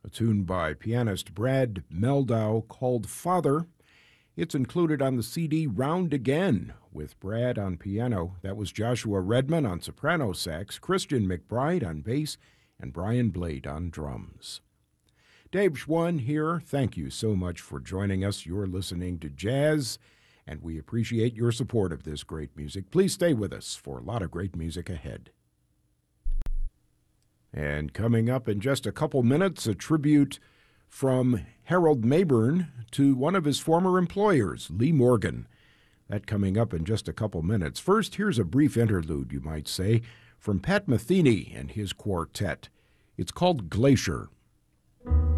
a tune by pianist Brad Mehldau called Father. It's included on the CD Round Again with Brad on piano. That was Joshua Redman on soprano sax, Christian McBride on bass, and Brian Blade on drums. Dave Schwann here. Thank you so much for joining us. You're listening to Jazz, and we appreciate your support of this great music. Please stay with us for a lot of great music ahead. And coming up in just a couple minutes, a tribute from Harold Mabern to one of his former employers, Lee Morgan. That coming up in just a couple minutes. First, here's a brief interlude, you might say, from Pat Metheny and his quartet. It's called Glacier.